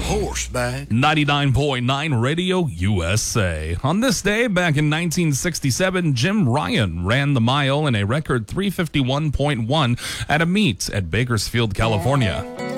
Horseback. 99.9 Radio USA. On this day, back in 1967, Jim Ryan ran the mile in a record 351.1 at a meet at Bakersfield, California.